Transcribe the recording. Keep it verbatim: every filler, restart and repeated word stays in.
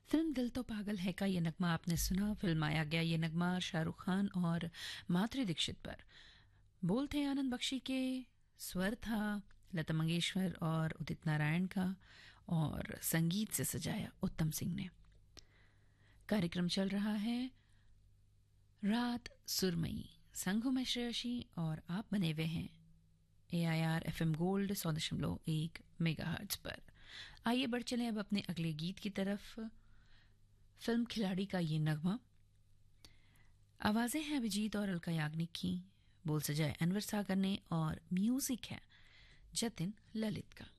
Film दिल तो पागल है का ये नगमा आपने सुना। फिल्माया गया ये नगमा शाहरुख खान और माधुरी दीक्षित पर। बोल थे आनंद बख्शी के, स्वर था लता मंगेशकर और उदित नारायण का, और संगीत से सजाया उत्तम सिंह ने। कार्यक्रम चल रहा है रात सुरमई। संग हूं मैं श्रेयशी और आप बने हुए हैं ए I R F M gold सौ दशमलव एक मेगा हर्ट्ज पर। आइए बढ़ चलें अब अपने अगले गीत की तरफ। फिल्म खिलाड़ी का ये नगमा। आवाजें हैं अभिजीत और अलका याग्निक की, बोल सजाए अनवर सागर ने और म्यूजिक है जतिन ललित का।